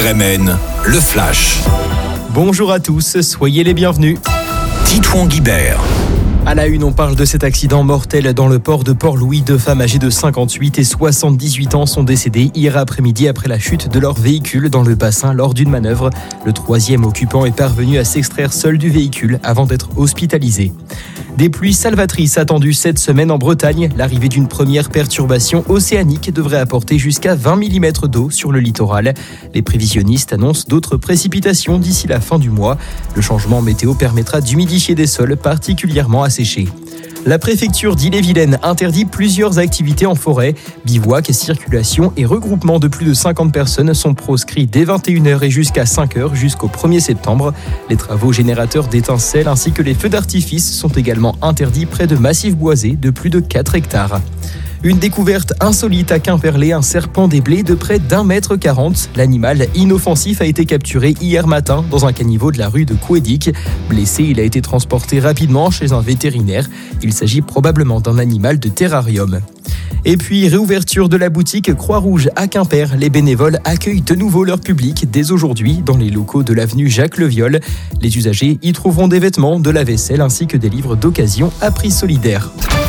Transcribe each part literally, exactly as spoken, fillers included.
R M N, le Flash. Bonjour à tous, soyez les bienvenus. Titouan Guibert. À la une, on parle de cet accident mortel dans le port de Port-Louis. Deux femmes âgées de cinquante-huit et soixante-dix-huit ans sont décédées hier après-midi après la chute de leur véhicule dans le bassin lors d'une manœuvre. Le troisième occupant est parvenu à s'extraire seul du véhicule avant d'être hospitalisé. Des pluies salvatrices attendues cette semaine en Bretagne. L'arrivée d'une première perturbation océanique devrait apporter jusqu'à vingt millimètres d'eau sur le littoral. Les prévisionnistes annoncent d'autres précipitations d'ici la fin du mois. Le changement météo permettra d'humidifier des sols particulièrement asséchés. La préfecture d'Ille-et-Vilaine interdit plusieurs activités en forêt. Bivouac, circulation et regroupement de plus de cinquante personnes sont proscrits dès vingt et une heures et jusqu'à cinq heures jusqu'au premier septembre. Les travaux générateurs d'étincelles ainsi que les feux d'artifice sont également interdits près de massifs boisés de plus de quatre hectares. Une découverte insolite à Quimperlé, un serpent des blés de près d'un mètre quarante. L'animal inoffensif a été capturé hier matin dans un caniveau de la rue de Couédic. Blessé, il a été transporté rapidement chez un vétérinaire. Il s'agit probablement d'un animal de terrarium. Et puis, réouverture de la boutique Croix-Rouge à Quimper. Les bénévoles accueillent de nouveau leur public dès aujourd'hui dans les locaux de l'avenue Jacques-Le-Viol. Les usagers y trouveront des vêtements, de la vaisselle ainsi que des livres d'occasion à prix solidaire.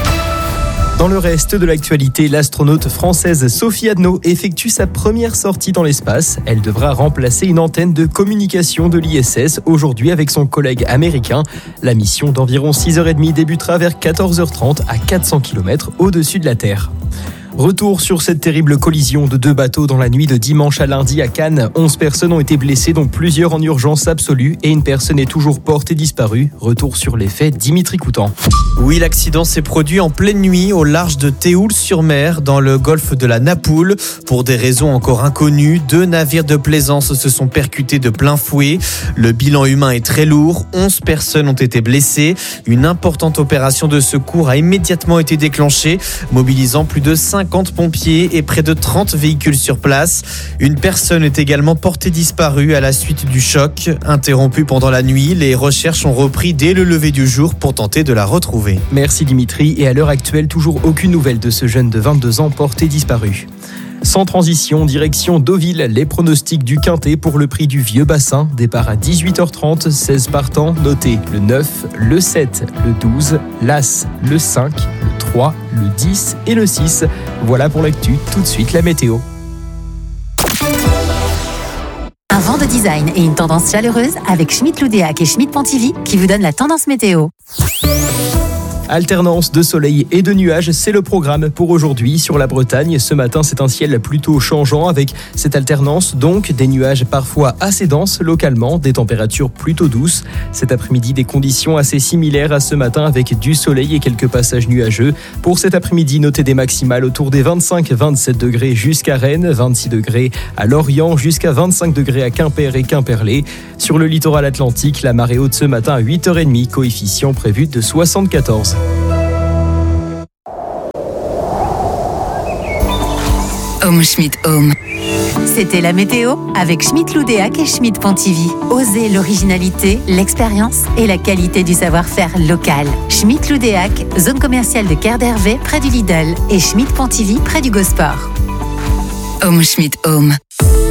Dans le reste de l'actualité, l'astronaute française Sophie Adno effectue sa première sortie dans l'espace. Elle devra remplacer une antenne de communication de l'I S S aujourd'hui avec son collègue américain. La mission d'environ six heures trente débutera vers quatorze heures trente à quatre cents kilomètres au-dessus de la Terre. Retour sur cette terrible collision de deux bateaux dans la nuit de dimanche à lundi à Cannes. onze personnes ont été blessées, dont plusieurs en urgence absolue, et une personne est toujours portée disparue. Retour sur les faits, Dimitri Coutan. Oui, l'accident s'est produit en pleine nuit au large de Théoul-sur-Mer, dans le golfe de la Napoule. Pour des raisons encore inconnues, deux navires de plaisance se sont percutés de plein fouet. Le bilan humain est très lourd, onze personnes ont été blessées. Une importante opération de secours a immédiatement été déclenchée, mobilisant plus de cinquante pompiers et près de trente véhicules sur place. Une personne est également portée disparue à la suite du choc. Interrompue pendant la nuit, les recherches ont repris dès le lever du jour pour tenter de la retrouver. Merci Dimitri. Et à l'heure actuelle, toujours aucune nouvelle de ce jeune de vingt-deux ans porté disparu. Sans transition, direction Deauville, les pronostics du Quintet pour le prix du Vieux Bassin. Départ à dix-huit heures trente, seize partants, notez le neuf, le sept, le douze, l'As, le cinq, le trois, le dix et le six. Voilà pour l'actu, tout de suite la météo. Un vent de design et une tendance chaleureuse avec Schmitt-Loudéac et Schmitt-Pontivy qui vous donnent la tendance météo. Alternance de soleil et de nuages, c'est le programme pour aujourd'hui sur la Bretagne. Ce matin, c'est un ciel plutôt changeant avec cette alternance, donc des nuages parfois assez denses localement, des températures plutôt douces. Cet après-midi, des conditions assez similaires à ce matin avec du soleil et quelques passages nuageux. Pour cet après-midi, notez des maximales autour des vingt-cinq à vingt-sept degrés jusqu'à Rennes, vingt-six degrés à Lorient, jusqu'à vingt-cinq degrés à Quimper et Quimperlé. Sur le littoral atlantique, la marée haute ce matin à huit heures trente, coefficient prévu de soixante-quatorze. Home Schmitt Home. C'était la météo avec Schmitt-Loudéac et Schmitt-Pontivy. Osez l'originalité, l'expérience et la qualité du savoir-faire local. Schmitt-Loudéac, zone commerciale de Quai d'Hervé près du Lidl et Schmitt-Pontivy près du Gosport. Home Schmitt Home.